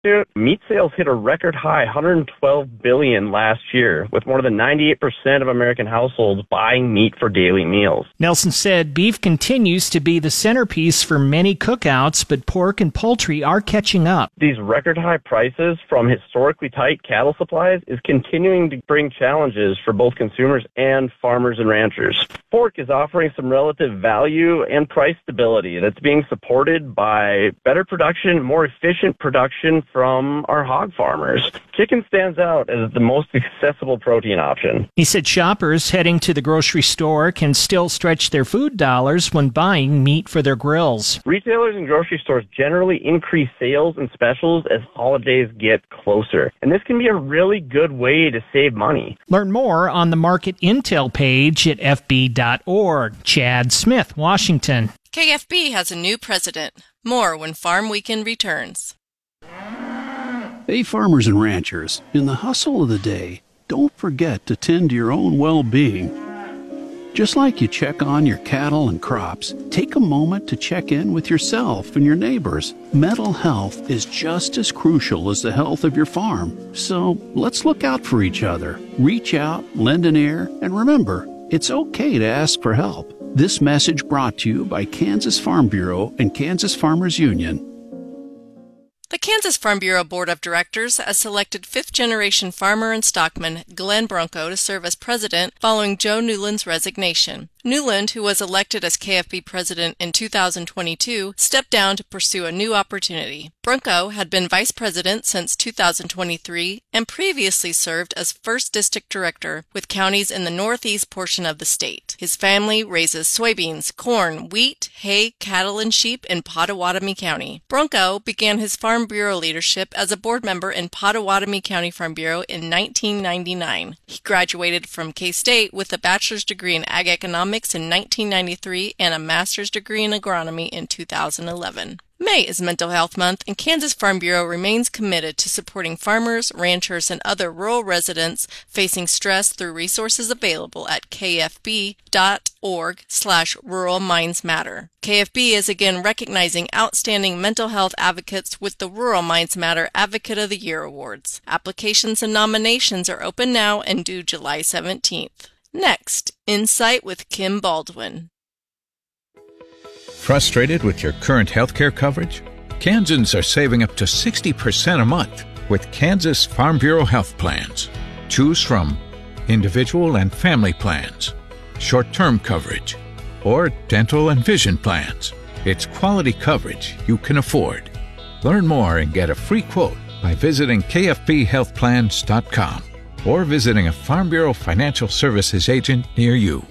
Meat sales hit a record high, $112 billion last year, with more than 98% of American households buying meat for daily meals. Nelson said beef continues to be the centerpiece for many cookouts, but pork and poultry are catching up. These record high prices from historically tight cattle supplies is continuing to bring challenges for both consumers and farmers and ranchers. Pork is offering some relative value and price stability that's being supported by better production, more efficient production from our hog farmers. Chicken stands out as the most accessible protein option. He said shoppers heading to the grocery store can still stretch their food dollars when buying meat for their grills. Retailers and grocery stores generally increase sales and specials as holidays get closer, and this can be a really good way to save money. Learn more on the Market Intel page at fb.org. Chad Smith, Washington. KFB has a new president. More when Farm Weekend returns. Hey, farmers and ranchers, in the hustle of the day, don't forget to tend to your own well-being. Just like you check on your cattle and crops, take a moment to check in with yourself and your neighbors. Mental health is just as crucial as the health of your farm. So let's look out for each other. Reach out, lend an ear, and remember, it's okay to ask for help. This message brought to you by Kansas Farm Bureau and Kansas Farmers Union. The Kansas Farm Bureau Board of Directors has selected fifth-generation farmer and stockman Glenn Brunko to serve as president following Joe Newland's resignation. Newland, who was elected as KFB president in 2022, stepped down to pursue a new opportunity. Brunko had been vice president since 2023 and previously served as first district director with counties in the northeast portion of the state. His family raises soybeans, corn, wheat, hay, cattle, and sheep in Pottawatomie County. Brunko began his Farm Bureau leadership as a board member in Pottawatomie County Farm Bureau in 1999. He graduated from K-State with a bachelor's degree in ag economics in 1993 and a master's degree in agronomy in 2011. May is Mental Health Month, and Kansas Farm Bureau remains committed to supporting farmers, ranchers, and other rural residents facing stress through resources available at kfb.org/Rural Minds Matter. KFB is again recognizing outstanding mental health advocates with the Rural Minds Matter Advocate of the Year Awards. Applications and nominations are open now and due July 17th. Next, Insight with Kim Baldwin. Frustrated with your current healthcare coverage? Kansans are saving up to 60% a month with Kansas Farm Bureau health plans. Choose from individual and family plans, short-term coverage, or dental and vision plans. It's quality coverage you can afford. Learn more and get a free quote by visiting kfbhealthplans.com or visiting a Farm Bureau Financial Services agent near you.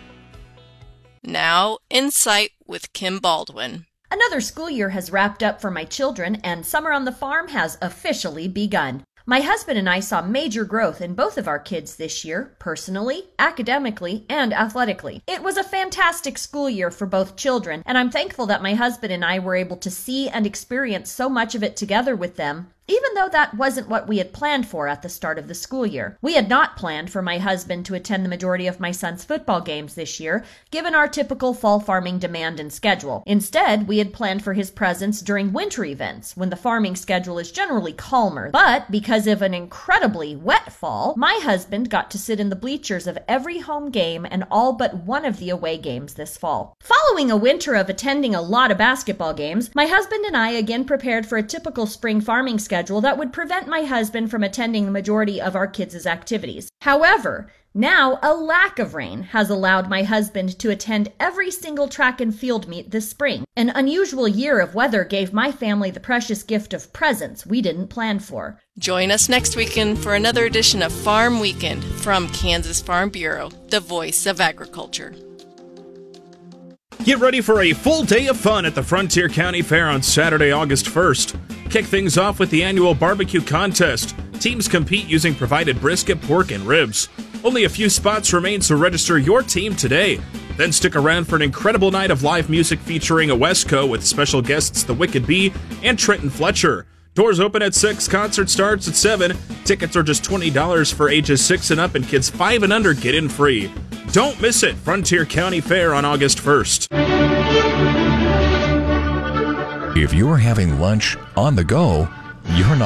Now, Insight with Kim Baldwin. Another school year has wrapped up for my children, and summer on the farm has officially begun. My husband and I saw major growth in both of our kids this year, personally, academically, and athletically. It was a fantastic school year for both children, and I'm thankful that my husband and I were able to see and experience so much of it together with them, even though that wasn't what we had planned for at the start of the school year. We had not planned for my husband to attend the majority of my son's football games this year, given our typical fall farming demand and schedule. Instead, we had planned for his presence during winter events, when the farming schedule is generally calmer. But because of an incredibly wet fall, my husband got to sit in the bleachers of every home game and all but one of the away games this fall. Following a winter of attending a lot of basketball games, my husband and I again prepared for a typical spring farming schedule that would prevent my husband from attending the majority of our kids' activities. However, now a lack of rain has allowed my husband to attend every single track and field meet this spring. An unusual year of weather gave my family the precious gift of presents we didn't plan for. Join us next weekend for another edition of Farm Weekend from Kansas Farm Bureau, the voice of agriculture. Get ready for a full day of fun at the Frontier County Fair on Saturday, August 1st. Kick things off with the annual barbecue contest. Teams compete using provided brisket, pork, and ribs. Only a few spots remain, so register your team today. Then stick around for an incredible night of live music featuring a Wesco with special guests The Wicked Bee and Trenton Fletcher. Doors open at 6, concert starts at 7. Tickets are just $20 for ages 6 and up, and kids 5 and under get in free. Don't miss it, Frontier County Fair on August 1st. If you're having lunch on the go, You're not